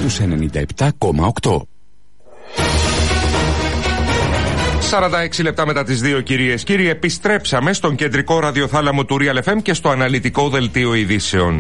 στους 97,8. 46 λεπτά μετά τις 2, κυρίες και κύριοι, επιστρέψαμε στον κεντρικό ραδιοθάλαμο του Real FM και στο αναλυτικό δελτίο ειδήσεων.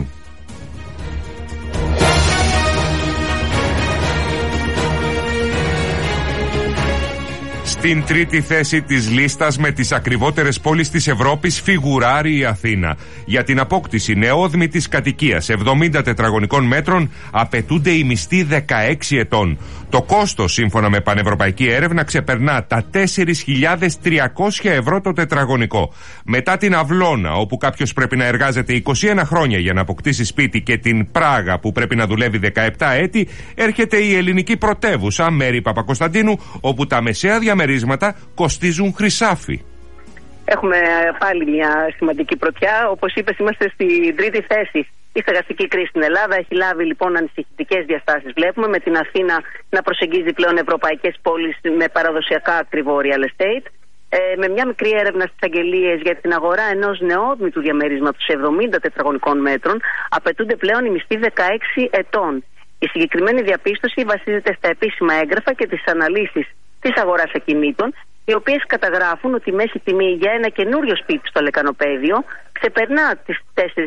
Στην τρίτη θέση της λίστας με τις ακριβότερες πόλεις της Ευρώπης φιγουράρει η Αθήνα. Για την απόκτηση νεόδμητης κατοικίας 70 τετραγωνικών μέτρων απαιτούνται οι μισθοί 16 ετών. Το κόστος, σύμφωνα με πανευρωπαϊκή έρευνα, ξεπερνά τα 4.300 ευρώ το τετραγωνικό. Μετά την Αυλώνα, όπου κάποιος πρέπει να εργάζεται 21 χρόνια για να αποκτήσει σπίτι, και την Πράγα, που πρέπει να δουλεύει 17 έτη, έρχεται η ελληνική πρωτεύουσα Μέρη Παπακοσταντίνου, όπου τα μεσαία διαμερίσματα κοστίζουν χρυσάφι. Έχουμε πάλι μια σημαντική πρωτιά. Όπως είπες, είμαστε στην τρίτη θέση. Η στεγαστική κρίση στην Ελλάδα έχει λάβει λοιπόν ανησυχητικές διαστάσεις. Βλέπουμε με την Αθήνα να προσεγγίζει πλέον ευρωπαϊκές πόλεις με παραδοσιακά ακριβό real estate. Με μια μικρή έρευνα στις αγγελίες για την αγορά ενός νεόδμητου διαμερίσματος 70 τετραγωνικών μέτρων απαιτούνται πλέον οι μισθοί 16 ετών. Η συγκεκριμένη διαπίστωση βασίζεται στα επίσημα έγγραφα και τις αναλύσεις της αγοράς ακινήτων, οι οποίες καταγράφουν ότι η μέση τιμή για ένα καινούριο σπίτι στο Λεκανοπαίδιο ξεπερνά τις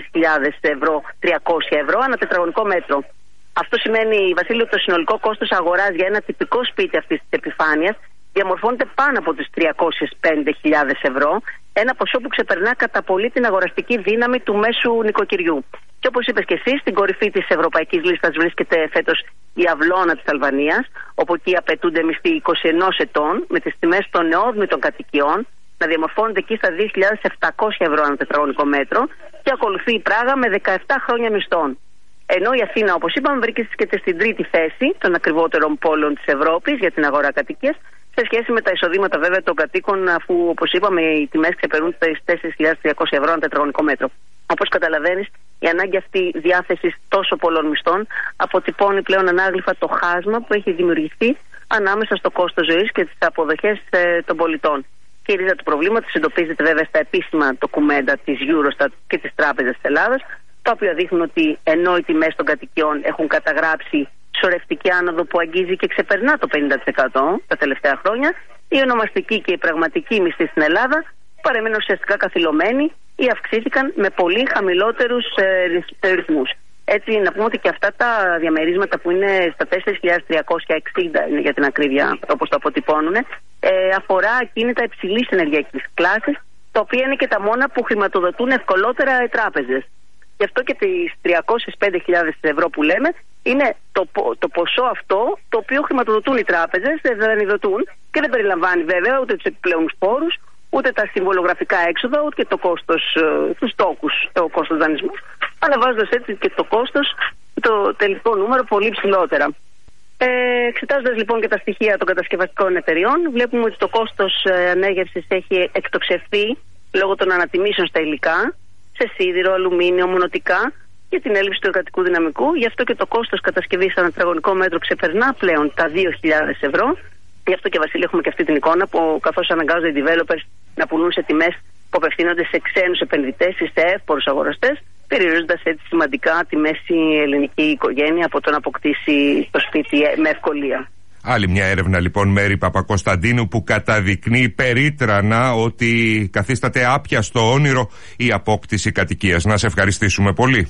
4.300 ευρώ ανά τετραγωνικό μέτρο. Αυτό σημαίνει, Βασίλειο, ότι το συνολικό κόστος αγοράς για ένα τυπικό σπίτι αυτής της επιφάνειας διαμορφώνεται πάνω από τις 305.000 ευρώ, ένα ποσό που ξεπερνά κατά πολύ την αγοραστική δύναμη του μέσου νοικοκυριού. Και όπως είπες και εσύ, στην κορυφή της ευρωπαϊκής λίστας βρίσκεται φέτος η Αυλώνα της Αλβανίας, όπου εκεί απαιτούνται μισθοί 21 ετών, με τις τιμές των νεόδμητων κατοικιών να διαμορφώνονται εκεί στα 2.700 ευρώ ανά τετραγωνικό μέτρο, και ακολουθεί η Πράγα με 17 χρόνια μισθών. Ενώ η Αθήνα, όπως είπαμε, βρίσκεται στην τρίτη θέση των ακριβότερων πόλεων της Ευρώπης για την αγορά κατοικίας, σε σχέση με τα εισοδήματα βέβαια των κατοίκων, αφού, όπως είπαμε, οι τιμές ξεπερνούν τις 4.300 ευρώ ανά τετραγωνικό μέτρο. Όπως καταλαβαίνεις, η ανάγκη αυτή διάθεσης τόσο πολλών μισθών αποτυπώνει πλέον ανάγλυφα το χάσμα που έχει δημιουργηθεί ανάμεσα στο κόστος ζωής και τις αποδοχές των πολιτών. Και η ρίζα του προβλήματος εντοπίζεται βέβαια στα επίσημα ντοκουμέντα της Eurostat και της Τράπεζας της Ελλάδας, τα οποία δείχνουν ότι ενώ οι τιμές των κατοικιών έχουν καταγράψει σωρευτική άνοδο που αγγίζει και ξεπερνά το 50% τα τελευταία χρόνια, η ονομαστική και η πραγματική μισθή στην Ελλάδα παρέμειναν ουσιαστικά καθυλωμένοι ή αυξήθηκαν με πολύ χαμηλότερους ρυθμούς. Έτσι, να πούμε ότι και αυτά τα διαμερίσματα που είναι στα 4.360, είναι για την ακρίβεια όπως το αποτυπώνουν, αφορά ακίνητα υψηλής ενεργειακής κλάσης, τα οποία είναι και τα μόνα που χρηματοδοτούν ευκολότερα οι τράπεζες. Γι' αυτό και τις 305.000 ευρώ που λέμε είναι το ποσό αυτό το οποίο χρηματοδοτούν οι τράπεζες, δανειδοτούν, και δεν περιλαμβάνει βέβαια ούτε τους επιπλέον σπόρους, ούτε τα συμβολογραφικά έξοδα, ούτε και το κόστος τους τόκους, το κόστος δανεισμού, αλλά βάζοντας έτσι και το κόστος, το τελικό νούμερο πολύ ψηλότερα. Εξετάζοντας λοιπόν και τα στοιχεία των κατασκευαστικών εταιριών, βλέπουμε ότι το κόστος ανέγερσης έχει εκτοξευθεί λόγω των ανατιμήσεων στα υλικά, σε σίδηρο, αλουμίνιο, μονοτικά, και την έλλειψη του εργατικού δυναμικού. Γι' αυτό και το κόστος κατασκευής ανά τετραγωνικό μέτρο ξεπερνά πλέον τα 2.000 ευρώ. Γι' αυτό και, Βασίλη, έχουμε και αυτή την εικόνα που καθώς αναγκάζονται οι developers να πουλούν σε τιμές που απευθύνονται σε ξένους επενδυτές ή σε εύπορους αγοραστές, περιορίζοντας έτσι σημαντικά τη μέση ελληνική οικογένεια από το να αποκτήσει το σπίτι με ευκολία. Άλλη μια έρευνα λοιπόν, Μέρη Παπακοσταντίνου, που καταδεικνύει περίτρανα ότι καθίσταται άπιαστο όνειρο η απόκτηση κατοικίας. Να σε ευχαριστήσουμε πολύ.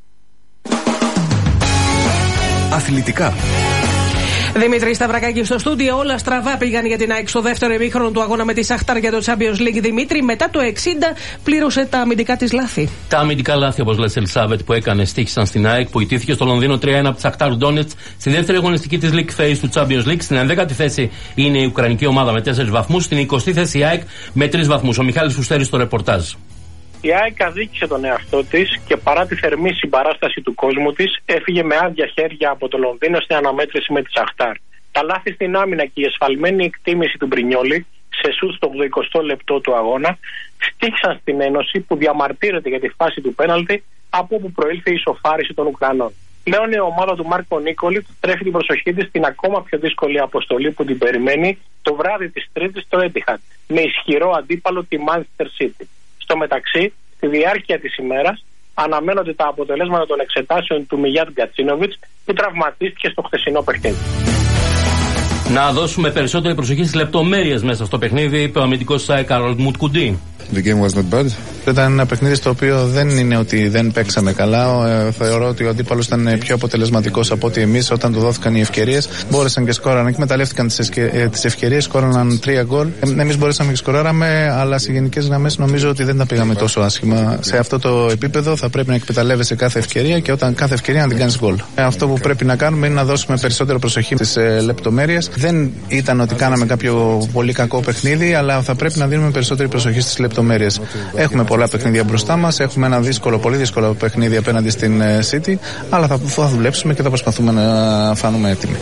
Αθλητικά. Δημήτρη Σταυρακάκη στο στούντιο. Όλα στραβά πήγαν για την ΑΕΚ στο δεύτερο ημίχρονο του αγώνα με τη Σαχτάρ για το Champions League. Δημήτρη, μετά το 60 πλήρωσε τα αμυντικά της λάθη. Τα αμυντικά λάθη, όπως λες, Ελισάβετ, που έκανε, στοίχησαν στην ΑΕΚ, που ιτήθηκε στο Λονδίνο 3-1 από τη Σαχτάρ Ντόνετς στη δεύτερη αγωνιστική της League Phase του Champions League. Στην 11η θέση είναι η Ουκρανική ομάδα με 4 βαθμούς. Στην 20η θέση η ΑΕΚ με 3 βαθμούς. Ο Μιχάλης Φουστέρης στο ρεπορτάζ. Η ΑΕΚ αδίκησε τον εαυτό της και παρά τη θερμή συμπαράσταση του κόσμου της, έφυγε με άδεια χέρια από το Λονδίνο στην αναμέτρηση με τη Σαχτάρ. Τα λάθη στην άμυνα και η εσφαλμένη εκτίμηση του Μπρινιόλη σε σούτ στο 80 λεπτό του αγώνα στήχησαν στην Ένωση, που διαμαρτύρεται για τη φάση του πέναλτι από όπου προήλθε η ισοφάριση των Ουκρανών. Πλέον η ομάδα του Μάρκο Νίκολιτ τρέφει την προσοχή της στην ακόμα πιο δύσκολη αποστολή που την περιμένει το βράδυ της Τρίτης στο Etihad, με ισχυρό αντίπαλο τη Manchester City. Στο μεταξύ, στη διάρκεια της ημέρας, αναμένονται τα αποτελέσματα των εξετάσεων του Μιγιάτ Γκατσίνοβιτς, που τραυματίστηκε στο χθεσινό παιχνίδι. Να δώσουμε περισσότερη προσοχή στις λεπτομέρειες μέσα στο παιχνίδι, είπε ο αμυντικός Καρολ Μουτκουντή. The game was not bad. Ήταν ένα παιχνίδι στο οποίο δεν είναι ότι δεν παίξαμε καλά. Θεωρώ ότι ο αντίπαλος ήταν πιο αποτελεσματικός από ότι εμείς. Όταν του δόθηκαν οι ευκαιρίες, μπόρεσαν και σκόραν. Εκμεταλλεύτηκαν τις ευκαιρίες, σκόραναν 3 γκολ. Εμείς μπορέσαμε και σκοράραμε, αλλά σε γενικές γραμμές νομίζω ότι δεν τα πήγαμε τόσο άσχημα. Σε αυτό το επίπεδο θα πρέπει να εκμεταλλεύεσαι κάθε ευκαιρία και όταν κάθε ευκαιρία να την κάνεις γκολ. Αυτό που πρέπει να κάνουμε είναι να δώσουμε περισσότερο προσοχή στις λεπτομέρειες. Δεν ήταν ότι κάναμε κάποιο πολύ κακό παιχνίδι, αλλά θα πρέπει να δίνουμε περισσότερη προσοχή στις λεπτομέρειες. Έχουμε πολλά παιχνίδια μπροστά μας. Έχουμε ένα πολύ δύσκολο παιχνίδι απέναντι στην City, αλλά θα δουλέψουμε και θα προσπαθούμε να φανούμε έτοιμοι.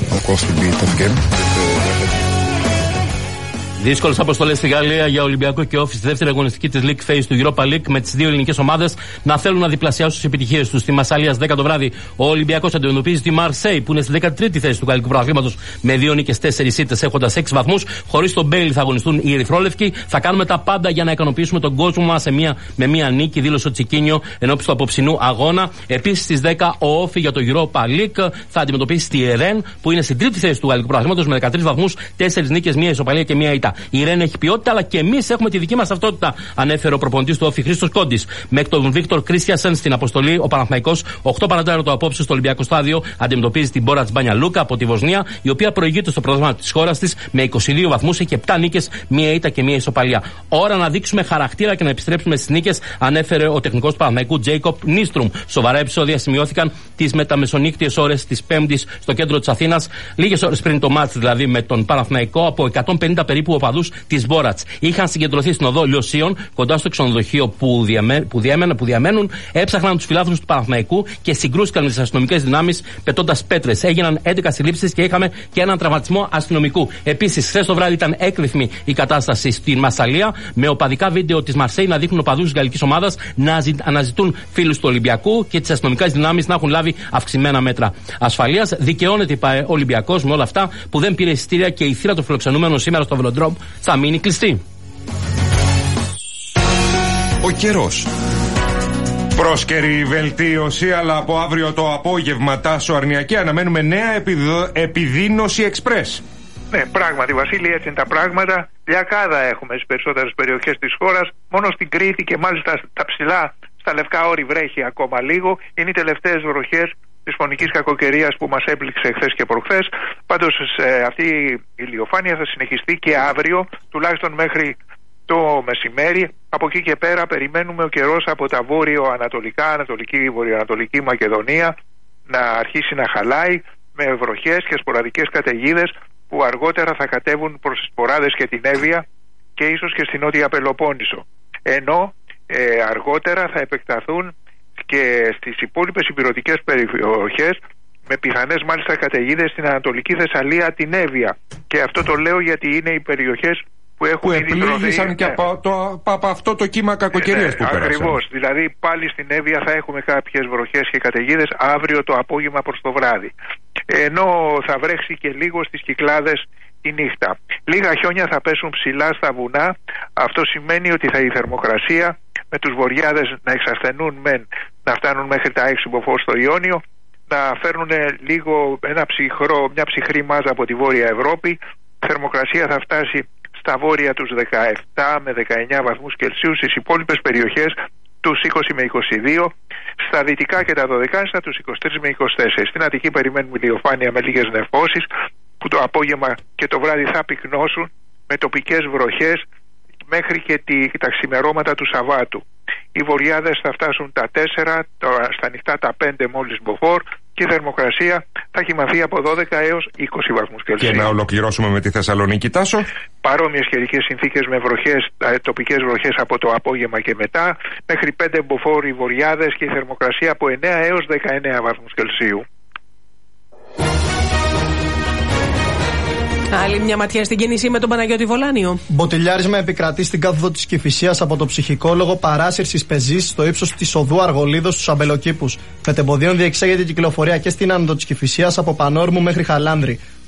Δύσκολες αποστολές στη Γαλλία για Ολυμπιακό και Όφη στη δεύτερη αγωνιστική της League Phase του Europa League, με τις δύο ελληνικές ομάδες να θέλουν να διπλασιάσουν τις επιτυχίες τους. Στη Μασσαλία 10 το βράδυ ο Ολυμπιακός αντιμετωπίζει τη Μαρσέη, που είναι στη 13η θέση του γαλλικού πρωταθλήματος με 2 νίκες, 4 ήττες, έχοντας 6 βαθμούς. Χωρίς τον Μπέιλι θα αγωνιστούν οι Ερυθρόλευκοι. Θα κάνουμε τα πάντα για να ικανοποιήσουμε τον κόσμο μας με μία νίκη, δήλωσε ο Τσικίνιο ενώπιση του απόψινού αγώνα. Επίσης στις 10 ο Όφη για το Europa League θα αντιμετωπίσει τη Ρεν, που είναι στην 3η θέση του γαλλικού πρωταθλήματος με 13 βαθμούς, 4 νίκες, 1 ισοπαλία και 1 ήττα. Η Ρεν έχει ποιότητα, αλλά και εμείς έχουμε τη δική μας ταυτότητα, ανέφερε ο προπονητής του Όφη Χρήστος Κόντης. Με τον Βίκτορ Κρίστιανσεν στην αποστολή, ο Παναθηναϊκός 8 παρατέταρτο απόψε στο Ολυμπιακό Στάδιο αντιμετωπίζει την Μπόρατς Μπάνια Λούκα από τη Βοσνία, η οποία προηγείται στο πρωτάθλημα της χώρας της με 22 βαθμούς, έχει 7 νίκες, 1 ήττα και 1 ισοπαλία. Ώρα να δείξουμε χαρακτήρα και να επιστρέψουμε στις νίκες, ανέφερε ο τεχνικός του Παναθηναϊκού Τζέικοπ Νίστρουμ. Σοβαρά επεισόδια σημειώθηκαν τις μεταμεσονύκτιες ώρες της Πέμπτης στο κέντρο της Αθήνας, λίγες ώρες πριν το μάτς δηλαδή με τον Παναθηναϊκό, από 150 περίπου οπαδούς της Μπόρατς. Είχαν συγκεντρωθεί στην οδό Λιωσίων, κοντά στο ξενοδοχείο που διαμένουν, έψαχναν τους φιλάθλους του Παναθηναϊκού και συγκρούστηκαν με τις αστυνομικές δυνάμεις πετώντας πέτρες. Έγιναν 11 συλλήψεις και είχαμε και έναν τραυματισμό αστυνομικού. Επίσης, χθες το βράδυ ήταν έκρηθμη η κατάσταση στη Μασσαλία, με οπαδικά βίντεο της Μαρσέη να δείχνουν οπαδούς της γαλλικής ομάδας να αναζητούν φίλους του Ολυμπιακού και τις αστυνομικές δυνάμεις να έχουν λάβει αυξημένα μέτρα ασφαλείας. Δικαιώνεται ο Ολυμπιακός με όλα αυτά που δεν πήρε εισιτήρια και η θύρα του φιλοξενούμενου σήμερα στο Βελοντρόμ θα μείνει κλειστή. Ο καιρός. Πρόσκαιρη βελτίωση, αλλά από αύριο το απόγευμα Τάσο Αρνιακή αναμένουμε νέα επιδείνωση εξπρές. Ναι, πράγματι, Βασίλη, έτσι είναι τα πράγματα. Λιακάδα έχουμε στις περισσότερες περιοχές της χώρας. Μόνο στην Κρήτη και μάλιστα τα ψηλά, στα Λευκά Όρη βρέχει ακόμα λίγο. Είναι οι τελευταίες βροχές της φωνικής κακοκαιρίας που μας έπληξε χθες και προχθές. Πάντως αυτή η ηλιοφάνεια θα συνεχιστεί και αύριο, τουλάχιστον μέχρι το μεσημέρι. Από εκεί και πέρα περιμένουμε ο καιρός από τα βόρειο-ανατολικά, βορειοανατολική Μακεδονία να αρχίσει να χαλάει με βροχές και σποραδικές καταιγίδες που αργότερα θα κατέβουν προς τις Ποράδες και την Εύβοια και ίσως και στην Νότια Πελοπόννησο. Ενώ αργότερα θα επεκταθούν και στις υπόλοιπες ηπειρωτικές περιοχές, με πιθανές μάλιστα καταιγίδες στην Ανατολική Θεσσαλία, την Εύβοια. Και αυτό το λέω γιατί είναι οι περιοχές που έχουν επλήγησαν και από αυτό το κύμα κακοκαιρίας που πέρασαν. Ακριβώς, δηλαδή πάλι στην Εύβοια θα έχουμε κάποιες βροχές και καταιγίδες αύριο το απόγευμα προς το βράδυ. Ενώ θα βρέξει και λίγο στις Κυκλάδες τη νύχτα. Λίγα χιόνια θα πέσουν ψηλά στα βουνά. Αυτό σημαίνει ότι θα η θερμοκρασία με τους βορειάδες να εξασθενούν να φτάνουν μέχρι τα 6 μποφόρ στο Ιόνιο, να φέρνουν λίγο μια ψυχρή μάζα από τη Βόρεια Ευρώπη. Η θερμοκρασία θα φτάσει στα βόρεια τους 17 με 19 βαθμούς Κελσίου, στις υπόλοιπες περιοχές τους 20 με 22, στα δυτικά και τα δωδεκάνησα τους 23 με 24. Στην Αττική περιμένουμε ηλιοφάνεια με λίγες νεφώσεις που το απόγευμα και το βράδυ θα πυκνώσουν με τοπικές βροχές μέχρι και τα ξημερώματα του Σαββάτου. Οι βορειάδες θα φτάσουν τα 4, στα νυχτά τα 5 μόλις μποφόρ και η θερμοκρασία θα χυμανθεί από 12 έως 20 βαθμούς Κελσίου. Και να ολοκληρώσουμε με τη Θεσσαλονίκη, Τάσο. Παρόμοιες καιρικές συνθήκες με βροχές, τοπικές βροχές από το απόγευμα και μετά, μέχρι 5 μποφόρ οι βορειάδες και η θερμοκρασία από 9 έως 19 βαθμούς Κελσίου. Άλλη μια ματιά στην κίνηση με τον Παναγιώτη Βολάνιο. Μποτιλιάρισμα επικρατεί στην κάθοδο της Κηφισίας από το ψυχικό λόγο παράσυρσης πεζής στο ύψος της οδού Αργολίδος στους Αμπελοκήπους. Μετεμποδίων διεξάγεται η κυκλοφορία και στην άνοδο της Κηφισίας από Πανόρμου μέχρι Χαλάνδρη.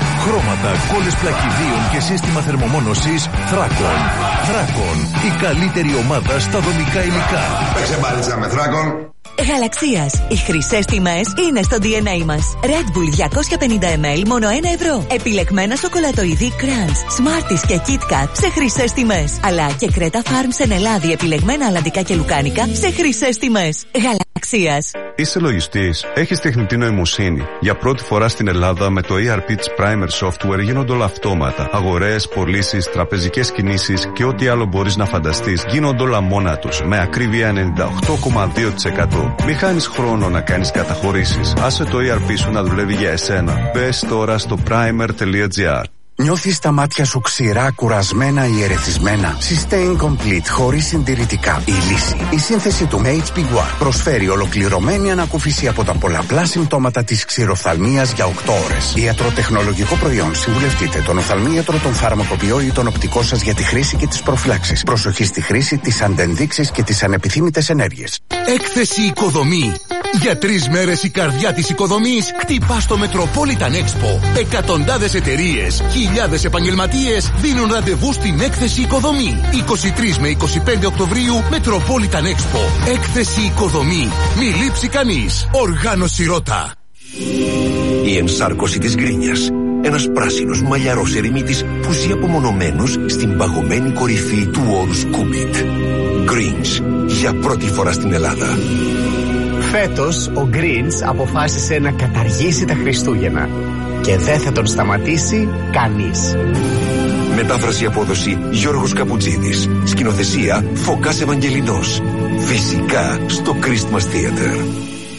χρώματα, κόλλες πλακιδίων και σύστημα θερμομόνωσης Thracon. Thracon, η καλύτερη ομάδα στα δομικά υλικά. Παίξε μπάλιτσα με Thracon. Γαλαξίας. Οι χρυσές τιμές είναι στο DNA μας. Red Bull 250 ml μόνο 1 ευρώ. Επιλεγμένα σοκολατοειδή Crunch, Smarties και KitKat σε χρυσές τιμές. Αλλά και Creta Farms ενελάδι επιλεγμένα αλλαντικά και λουκάνικα σε χρυσές τιμές. Γαλαξίας. Είσαι λογιστής, έχεις τεχνητή νοημοσύνη. Για πρώτη φορά στην Ελλάδα με το ERP της Primer Software γίνονται όλα αυτόματα. Αγορές, πωλήσεις, τραπεζικές κινήσεις και ό,τι άλλο μπορείς να φανταστείς γίνονται όλα μόνα τους με ακρίβεια 98,2%. Μη χάνεις χρόνο να κάνεις καταχωρήσεις. Άσε το ERP σου να δουλεύει για εσένα. Μπες τώρα στο primer.gr. Νιώθεις τα μάτια σου ξηρά, κουρασμένα ή ερεθισμένα? Sustain Complete χωρίς συντηρητικά. Η λύση. Η σύνθεση του HP Guard προσφέρει ολοκληρωμένη ανακούφιση από τα πολλαπλά συμπτώματα της ξηροφθαλμίας για 8 ώρες. Ιατροτεχνολογικό προϊόν. Συμβουλευτείτε τον οφθαλμίατρο, τον φαρμακοποιό ή τον οπτικό σας για τη χρήση και τις προφυλάξεις. Προσοχή στη χρήση, τις αντενδείξεις και τις ανεπιθύμητες ενέργειες. Έκθεση Οικοδομή. Για 3 μέρες η καρδιά της οικοδομής χτυπά στο Metropolitan Expo. Εκατοντάδες εταιρείες, χιλιάδες επαγγελματίες δίνουν ραντεβού στην έκθεση Οικοδομή. 23 με 25 Οκτωβρίου Metropolitan Expo. Έκθεση Οικοδομή. Μη λείψει κανείς. Οργάνωση Ρώτα. Η ενσάρκωση της γκρίνιας. Ένας πράσινος μαλλιαρός ερημίτης που ζει απομονωμένος στην παγωμένη κορυφή του όρους Κούμπιτ. Greens. Για πρώτη φορά στην Ελλάδα. Φέτος ο Greens αποφάσισε να καταργήσει τα Χριστούγεννα και δεν θα τον σταματήσει κανείς. Μετάφραση απόδοση Γιώργος Καπουτζίδης. Σκηνοθεσία Φωκάς Ευαγγελινός. Φυσικά στο Christmas Theater.